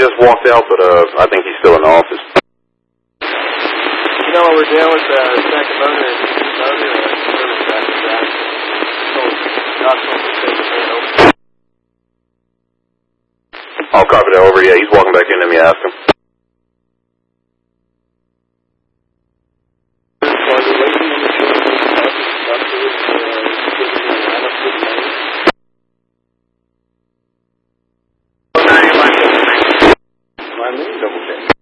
just walked out, but I think he's still in the office. You know what we're dealing with, second motor and motor, service back to that. I'll copy that over. Yeah, he's walking back in. Let me ask him. My name double check.